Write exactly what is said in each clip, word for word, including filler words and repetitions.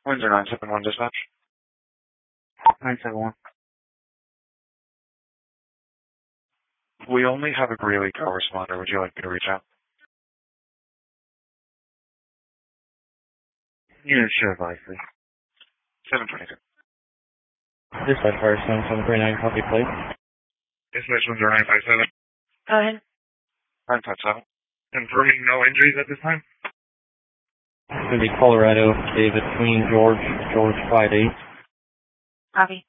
Windsor nine seven one dispatch. nine seven one. We only have a Greeley correspondent. Would you like me to reach out? Yeah, sure, advise, please. seven twenty-two. Dispatch fire seven seven three nine, copy, please. Dispatch Windsor nine five seven. Go ahead. nine five seven. Confirming no injuries at this time? It's going to be Colorado, David, Queen, George, George five eight. Copy.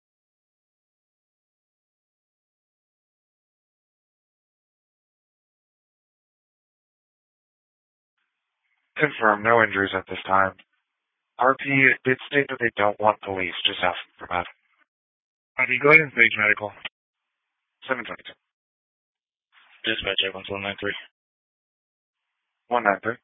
Confirm no injuries at this time. R P did state that they don't want police, just asking for that. Copy, go ahead and stage medical. seven twenty-two. Dispatch one seven nine three. one nine three.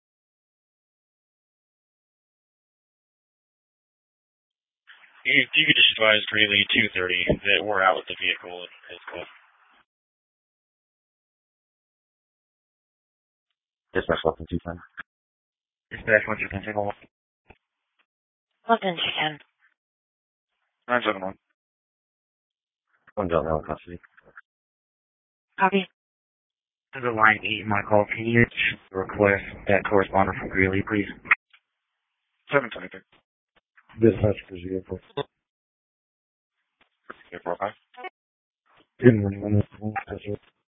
If you could just advise Greeley two thirty that we're out with the vehicle as well. Dispatch Lupton two ten. Dispatch one two ten, take a look. London two ten. nine seven one. One John Allen custody. Copy. To the line eight, my call. Can you request that correspondent from Greeley, please? seven twenty-three. Dispatch for vehicle. April five. Good morning.